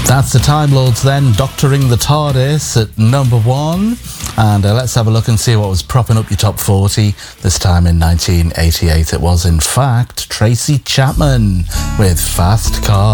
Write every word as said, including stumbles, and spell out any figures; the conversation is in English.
That's the Time Lords then, doctoring the TARDIS at number one. And uh, let's have a look and see what was propping up your top forty. This time in nineteen eighty-eight, it was in fact Tracy Chapman with Fast Car.